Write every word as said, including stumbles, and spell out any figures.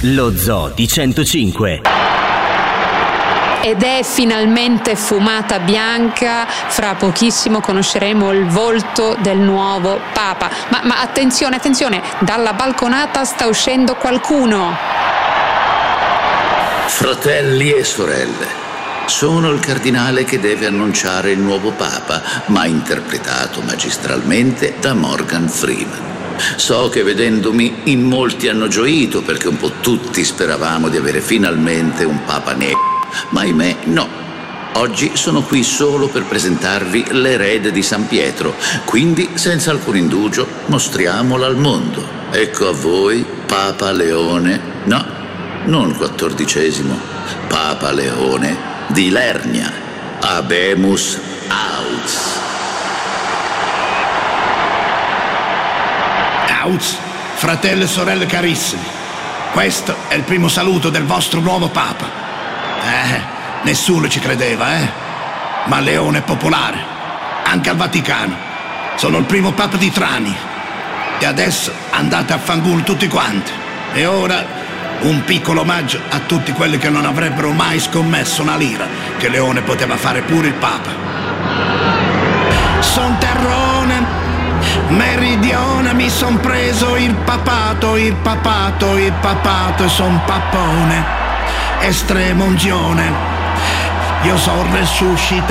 Lo Zoo di centocinque. Ed è finalmente fumata bianca, fra pochissimo conosceremo il volto del nuovo Papa. Ma, ma attenzione, attenzione, dalla balconata sta uscendo qualcuno. Fratelli e sorelle, sono il cardinale che deve annunciare il nuovo Papa, ma interpretato magistralmente da Morgan Freeman. So che vedendomi in molti hanno gioito perché un po' tutti speravamo di avere finalmente un Papa nero. Ma ahimè no, oggi sono qui solo per presentarvi l'erede di San Pietro, quindi senza alcun indugio mostriamola al mondo. Ecco a voi Papa Leone, no, non quattordicesimo, Papa Leone di Lernia, Habemus Aut. Aut, fratelli e sorelle carissimi, questo è il primo saluto del vostro nuovo Papa. Eh, nessuno ci credeva, eh? Ma Leone è popolare, anche al Vaticano. Sono il primo Papa di Trani. E adesso andate a fanculo tutti quanti. E ora un piccolo omaggio a tutti quelli che non avrebbero mai scommesso una lira che Leone poteva fare pure il Papa. Son terrone, meridione, mi son preso il papato, il papato, il papato e son papone. Estrema unzione, io sono resuscitato.